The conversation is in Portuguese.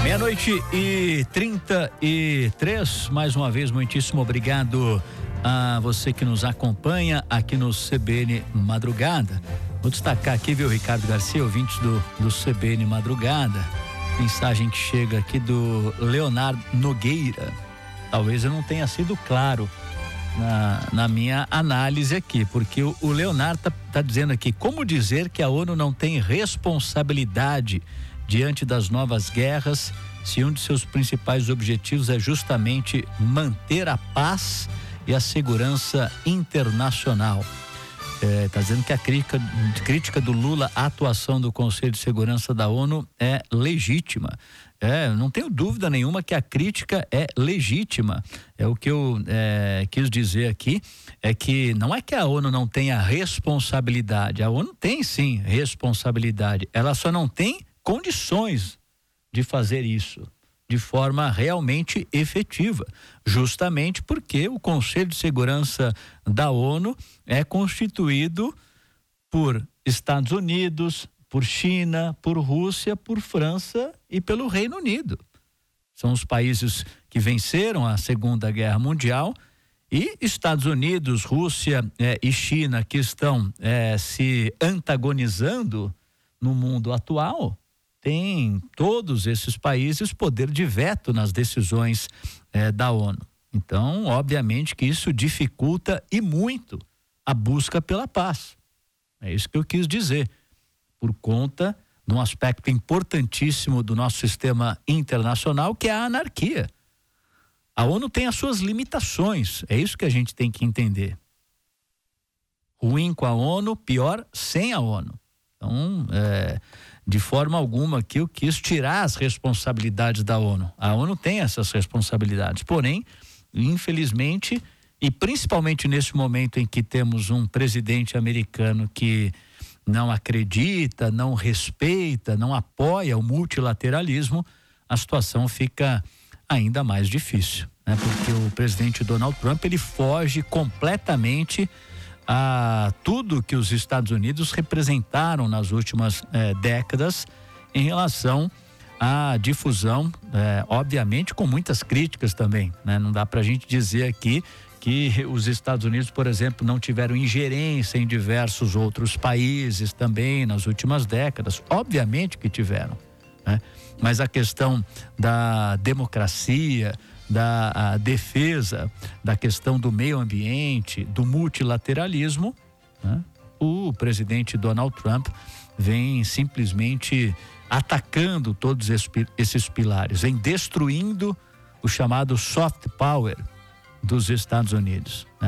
meia-noite e 33, mais uma vez, muitíssimo obrigado a você que nos acompanha aqui no CBN Madrugada. Vou destacar aqui, viu, Ricardo Garcia, ouvintes do CBN Madrugada, mensagem que chega aqui do Leonardo Nogueira. Talvez eu não tenha sido claro na minha análise aqui, porque o Leonardo tá dizendo aqui: como dizer que a ONU não tem responsabilidade diante das novas guerras, se um de seus principais objetivos é justamente manter a paz e a segurança internacional? Está dizendo que a crítica do Lula à atuação do Conselho de Segurança da ONU é legítima. Não tenho dúvida nenhuma que a crítica é legítima. O que eu quis dizer aqui é que não é que a ONU não tenha responsabilidade. A ONU tem sim responsabilidade. Ela só não tem condições de fazer isso de forma realmente efetiva, justamente porque o Conselho de Segurança da ONU é constituído por Estados Unidos, por China, por Rússia, por França e pelo Reino Unido. São os países que venceram a Segunda Guerra Mundial, e Estados Unidos, Rússia e China, que estão se antagonizando no mundo atual, tem todos esses países poder de veto nas decisões da ONU. Então, obviamente que isso dificulta e muito a busca pela paz. É isso que eu quis dizer, por conta de um aspecto importantíssimo do nosso sistema internacional, que é a anarquia. A ONU tem as suas limitações, é isso que a gente tem que entender. Ruim com a ONU, pior sem a ONU. Então, de forma alguma aqui eu quis tirar as responsabilidades da ONU. A ONU tem essas responsabilidades, porém, infelizmente, e principalmente nesse momento em que temos um presidente americano que não acredita, não respeita, não apoia o multilateralismo, a situação fica ainda mais difícil, né? Porque o presidente Donald Trump, ele foge completamente a tudo que os Estados Unidos representaram nas últimas décadas em relação à difusão, obviamente com muitas críticas também, né? Não dá pra gente dizer aqui que os Estados Unidos, por exemplo, não tiveram ingerência em diversos outros países também nas últimas décadas. Obviamente que tiveram, né? Mas a questão da democracia, da defesa da questão do meio ambiente, do multilateralismo, né? O presidente Donald Trump vem simplesmente atacando todos esses pilares, vem destruindo o chamado soft power dos Estados Unidos, né?